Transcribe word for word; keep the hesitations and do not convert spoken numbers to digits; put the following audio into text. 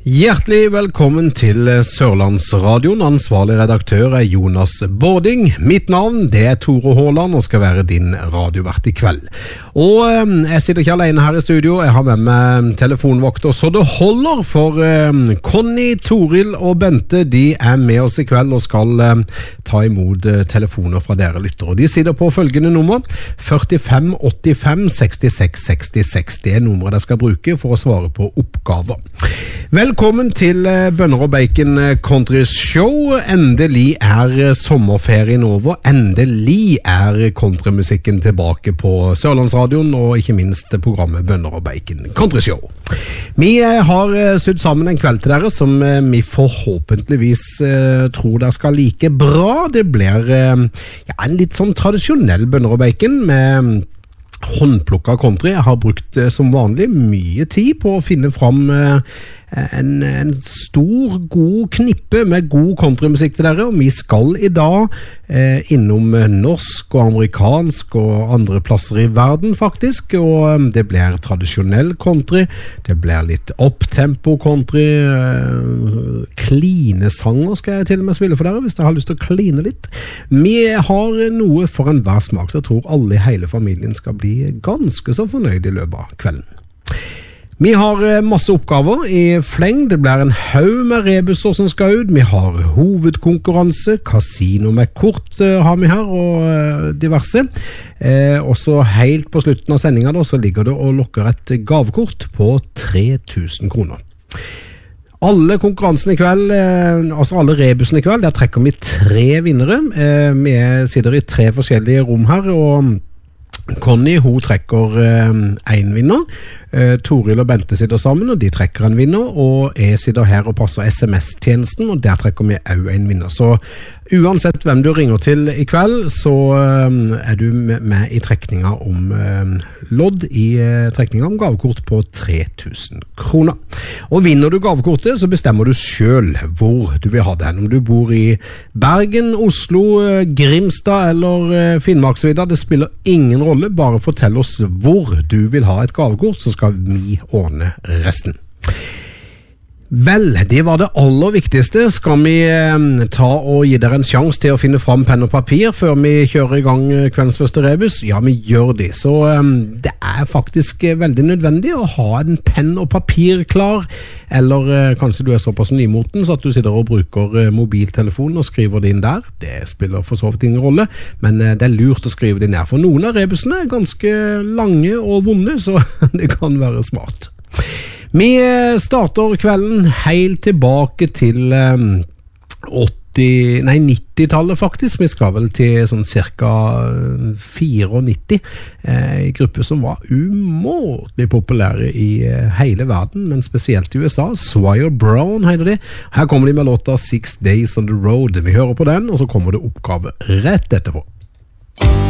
Hjertelig velkommen til Sørlandsradioen. Ansvarlig redaktør er Jonas Bording. Mitt navn det er Tore Håland og skal være din radiovert i kveld. Og eh, jeg sitter ikke alene her i studio, jeg har med meg telefonvokter, så det holder for eh, Conny, Toril og Bente. De er med oss i kveld og skal eh, ta imot eh, telefoner fra dere lyttere. De sitter på følgende nummer, førtifem åttifem sekstiseks sekstiseks. Det er nummeret de skal bruke for å svare på oppgaver. Velkommen til Bønner og Bacon Country Show. Endelig er sommerferien over. Endelig er countrymusikken tilbake på Sørlandsradioen, og ikke minst programmet Bønner og Bacon Country Show. Vi har sydd sammen en kveld til dere som vi forhåpentligvis tror dere skal like bra. Det blir ja, en litt sånn tradisjonell Bønner og Bacon med håndplukket country. Jeg har brukt som vanlig mye tid på å finne fram en, en stor, god knippe med god countrymusikk til dere, og vi skal i dag eh, innom norsk og amerikansk og andre plasser i verden faktisk, og det blir tradisjonell country, det blir litt opptempo country, eh, klinesanger skal jeg til og med spille for dere hvis dere har lyst til å kline litt. Vi har noe for enhver smak, så jeg tror alle i hele familien skal bli ganske så fornøyd i løpet av kvelden. Vi har masse oppgaver i fleng. Det blir en haug med rebuser som skal ut. Vi har hovedkonkurranse, kasino med kort har vi her, og diverse. Eh, også helt på slutten av sendingen da, så ligger det og lokker et gavekort på tre tusen kroner. Alle konkurransene i kveld, eh, altså alle rebusene i kveld, der trekker vi tre vinnere. Eh, vi sitter i tre forskjellige rom her, og Conny, hun trekker eh, en vinner. Eh, Toril og Bente sitter sammen, og de trekker en vinner. Og jeg sitter her og passer S M S-tjenesten, og der trekker vi også en vinner. Så uansett hvem du ringer til i kveld, så eh, er du med i trekninga om eh, lodd i eh, trekninga om gavekort på tre tusen kroner. Og vinner du gavekortet, så bestemmer du selv hvor du vil ha det. Om du bor i Bergen, Oslo, eh, Grimstad eller eh, Finnmarksvidda, det spiller ingen rolle. Bare fortell oss hvor du vil ha et gavekort, så skal vi ordne resten. Vel, det var det aller viktigste. Skal vi eh, ta og gi dere en sjanse til å finne fram penn og papir før vi kjører i gang kveldens første rebus? Ja, vi gjør det. Så eh, det er faktisk veldig nødvendig å ha en penn og papir klar. Eller eh, kanskje du er såpass nymoten så at du sitter og bruker eh, mobiltelefonen og skriver det inn der. Det spiller for så vidt ingen rolle, men eh, det er lurt å skrive det ned. For noen av rebusene er ganske lange og vonde, så det kan være smart. Vi starter kvelden helt tilbake til um, åtti, nei nitti-tallet faktisk. Vi skal vel til sånn cirka nittifire, eh, i gruppe som var umåtelig populære i eh, hele verden, men spesielt i U S A. Swire Brown heter de. Her kommer de med låta Six Days on the Road. Vi hører på den, og så kommer det oppgave rett etterpå.